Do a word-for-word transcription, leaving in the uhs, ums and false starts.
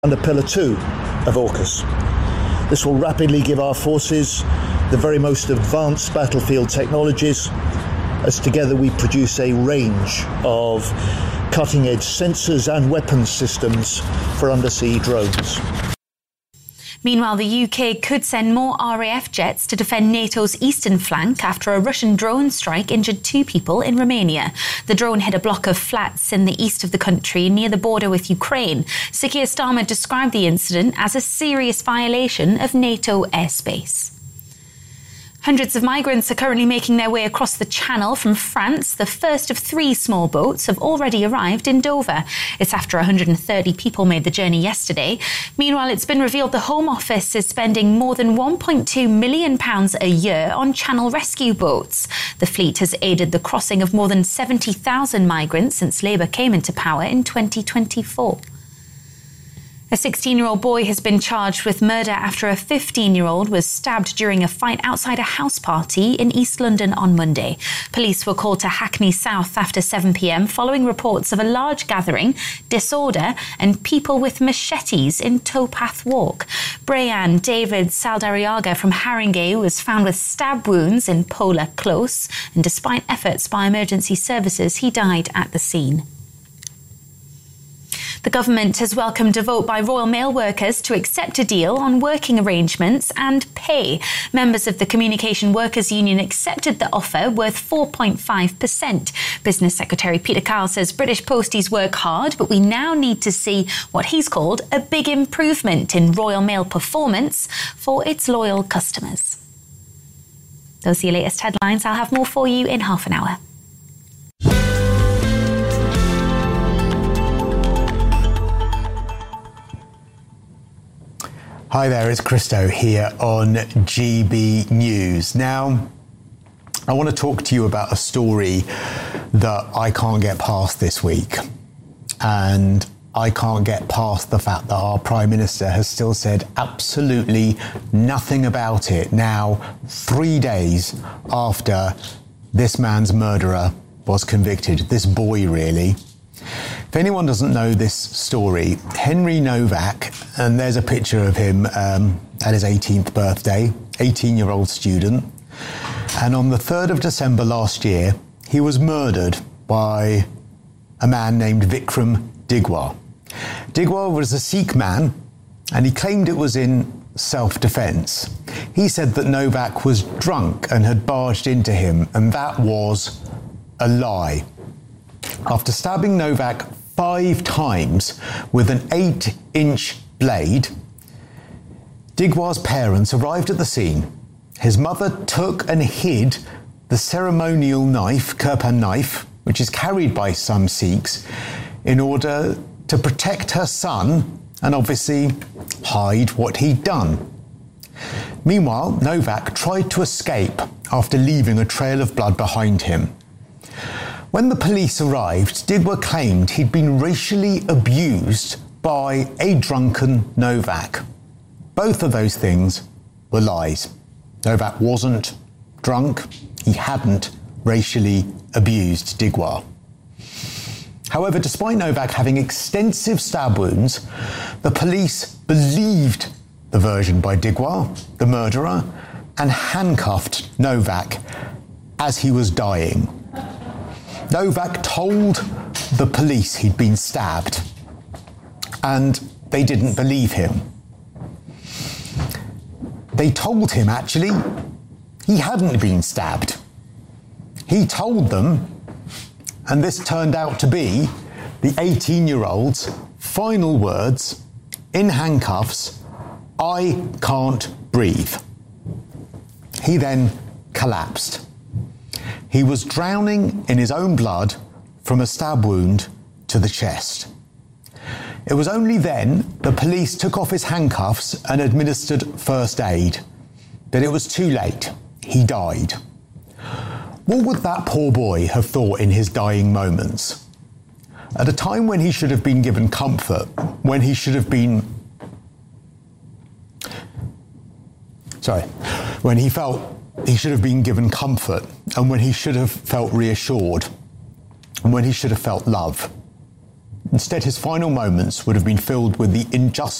under Pillar two of AUKUS. This will rapidly give our forces the very most advanced battlefield technologies, as together we produce a range of cutting-edge sensors and weapons systems for undersea drones. Meanwhile, the U K could send more R A F jets to defend NATO's eastern flank after a Russian drone strike injured two people in Romania. The drone hit a block of flats in the east of the country near the border with Ukraine. Sir Keir Starmer described the incident as a serious violation of NATO airspace. Hundreds of migrants are currently making their way across the Channel from France. The first of three small boats have already arrived in Dover. It's after one hundred thirty people made the journey yesterday. Meanwhile, it's been revealed the Home Office is spending more than one point two million pounds a year on Channel rescue boats. The fleet has aided the crossing of more than seventy thousand migrants since Labour came into power in twenty twenty-four. A sixteen-year-old boy has been charged with murder after a fifteen-year-old was stabbed during a fight outside a house party in East London on Monday. Police were called to Hackney South after seven p.m. following reports of a large gathering, disorder and people with machetes in Towpath Walk. Brian David Saldariaga from Haringey was found with stab wounds in Polar Close, and despite efforts by emergency services, he died at the scene. The government has welcomed a vote by Royal Mail workers to accept a deal on working arrangements and pay. Members of the Communication Workers Union accepted the offer worth four point five percent. Business Secretary Peter Kyle says British posties work hard, but we now need to see what he's called a big improvement in Royal Mail performance for its loyal customers. Those are your latest headlines. I'll have more for you in half an hour. Hi there, it's Christo here on G B News. Now, I want to talk to you about a story that I can't get past this week. And I can't get past the fact that our Prime Minister has still said absolutely nothing about it now, three days after this man's murderer was convicted, this boy really. If anyone doesn't know this story, Henry Novak, and there's a picture of him um, at his eighteenth birthday, eighteen-year-old student, and on the third of December last year, he was murdered by a man named Vikram Digwar. Digwar was a Sikh man, and he claimed it was in self-defence. He said that Novak was drunk and had barged into him, and that was a lie. After stabbing Novak five times with an eight-inch blade, Digwar's parents arrived at the scene. His mother took and hid the ceremonial knife, Kirpan knife, which is carried by some Sikhs, in order to protect her son and obviously hide what he'd done. Meanwhile, Novak tried to escape after leaving a trail of blood behind him. When the police arrived, Digwar claimed he'd been racially abused by a drunken Novak. Both of those things were lies. Novak wasn't drunk. He hadn't racially abused Digwar. However, despite Novak having extensive stab wounds, the police believed the version by Digwar, the murderer, and handcuffed Novak as he was dying. Novak told the police he'd been stabbed, and they didn't believe him. They told him, actually, he hadn't been stabbed. He told them, and this turned out to be the eighteen-year-old's final words in handcuffs, "I can't breathe." He then collapsed. He was drowning in his own blood from a stab wound to the chest. It was only then the police took off his handcuffs and administered first aid. But it was too late. He died. What would that poor boy have thought in his dying moments? At a time when he should have been given comfort, when he should have been... Sorry, when he felt he should have been given comfort, and when he should have felt reassured, and when he should have felt love. Instead, his final moments would have been filled with the injustice